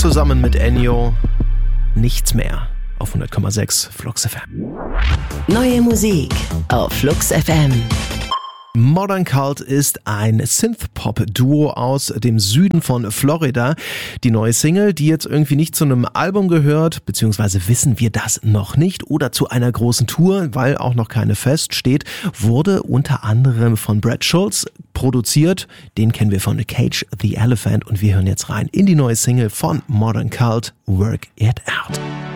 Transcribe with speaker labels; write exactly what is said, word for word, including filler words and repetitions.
Speaker 1: zusammen mit Ennio. Nichts mehr auf hundert Komma sechs Flux F M.
Speaker 2: Neue Musik auf Flux F M.
Speaker 1: Modern Cult ist ein Synth-Pop-Duo aus dem Süden von Florida. Die neue Single, die jetzt irgendwie nicht zu einem Album gehört, beziehungsweise wissen wir das noch nicht, oder zu einer großen Tour, weil auch noch keine feststeht, wurde unter anderem von Brad Schultz produziert. Den kennen wir von Cage the Elephant und wir hören jetzt rein in die neue Single von Modern Cult, Work It Out.